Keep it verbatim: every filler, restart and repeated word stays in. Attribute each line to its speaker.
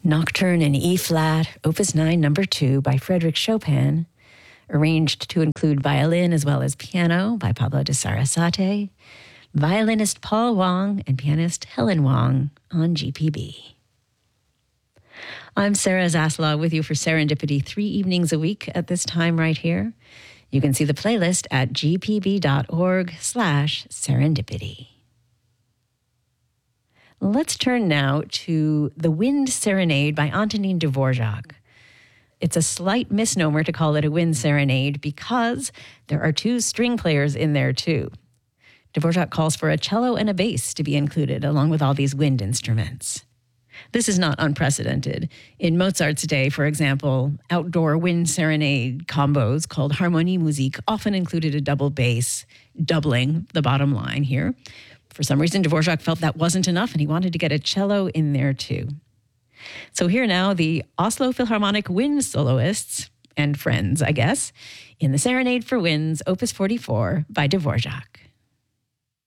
Speaker 1: Nocturne in E-flat, Opus nine, number two, by Frédéric Chopin, arranged to include violin as well as piano by Pablo de Sarasate, violinist Paul Wong and pianist Helen Wong on G P B. I'm Sarah Zaslav with you for Serendipity three evenings a week at this time right here. You can see the playlist at gpb.org slash serendipity. Let's turn now to The Wind Serenade by Antonin Dvorak. It's a slight misnomer to call it a wind serenade because there are two string players in there too. Dvorak calls for a cello and a bass to be included along with all these wind instruments. This is not unprecedented. In Mozart's day, for example, outdoor wind serenade combos called Harmonie Musik often included a double bass, doubling the bottom line here. For some reason, Dvorak felt that wasn't enough, and he wanted to get a cello in there too. So here now, the Oslo Philharmonic Wind Soloists and friends, I guess, in the Serenade for Winds, Opus forty-four by Dvorak.